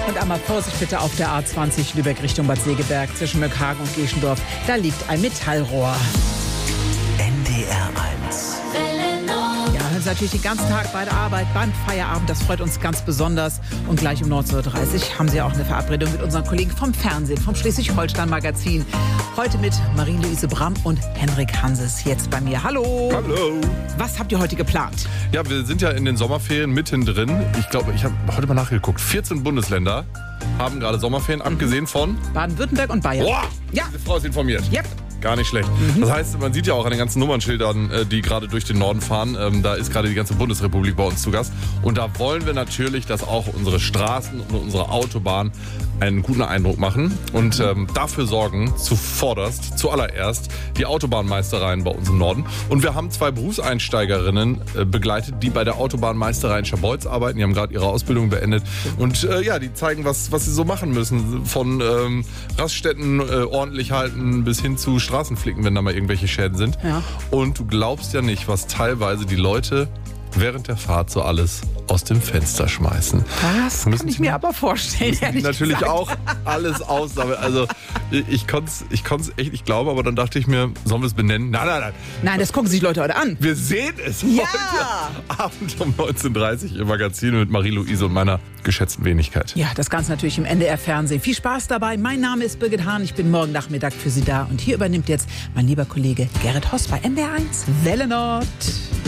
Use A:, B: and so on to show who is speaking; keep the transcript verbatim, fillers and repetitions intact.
A: Und einmal Vorsicht bitte auf der A zwanzig Lübeck Richtung Bad Segeberg zwischen Möckhagen und Geschendorf. Da liegt ein Metallrohr.
B: N D R eins.
A: Ja, hören Sie natürlich den ganzen Tag bei der Arbeit, beim Feierabend. Das freut uns ganz besonders. Und gleich um neunzehn Uhr dreißig haben Sie auch eine Verabredung mit unseren Kollegen vom Fernsehen, vom Schleswig-Holstein-Magazin. Heute mit Marie-Louise Bramm und Henrik Hanses jetzt bei mir. Hallo.
C: Hallo.
A: Was habt ihr heute geplant?
C: Ja, wir sind ja in den Sommerferien mittendrin. Ich glaube, ich habe heute mal nachgeguckt. vierzehn Bundesländer haben gerade Sommerferien, abgesehen von
A: Baden-Württemberg und Bayern.
C: Boah,
A: Ja.
C: diese Frau ist informiert.
A: Yep.
C: Gar nicht schlecht. Mhm. Das heißt, man sieht ja auch an den ganzen Nummernschildern, die gerade durch den Norden fahren, ähm, da ist gerade die ganze Bundesrepublik bei uns zu Gast. Und da wollen wir natürlich, dass auch unsere Straßen und unsere Autobahnen einen guten Eindruck machen. Und ähm, dafür sorgen zuvorderst, zuallererst, die Autobahnmeistereien bei uns im Norden. Und wir haben zwei Berufseinsteigerinnen äh, begleitet, die bei der Autobahnmeisterei in Scharbeutz arbeiten. Die haben gerade ihre Ausbildung beendet. Und äh, ja, die zeigen, was, was sie so machen müssen. Von ähm, Raststätten äh, ordentlich halten bis hin zu Straßenflicken, wenn da mal irgendwelche Schäden sind.
A: Ja.
C: Und du glaubst ja nicht, was teilweise die Leute während der Fahrt so alles aus dem Fenster schmeißen.
A: Das kann ich mir aber vorstellen.
C: Die natürlich
A: gesagt.
C: auch alles aus. Also ich konnte es ich konnt's echt nicht glauben, aber dann dachte ich mir, sollen wir es benennen? Nein, nein, nein.
A: Nein, das gucken sich Leute heute an.
C: Wir sehen es
A: Ja.
C: heute Abend um neunzehn Uhr dreißig im Magazin mit Marie-Louise und meiner geschätzten Wenigkeit.
A: Ja, das Ganze natürlich im N D R-Fernsehen. Viel Spaß dabei. Mein Name ist Birgit Hahn. Ich bin morgen Nachmittag für Sie da. Und hier übernimmt jetzt mein lieber Kollege Gerrit Hoss bei N D R eins Welle Nord.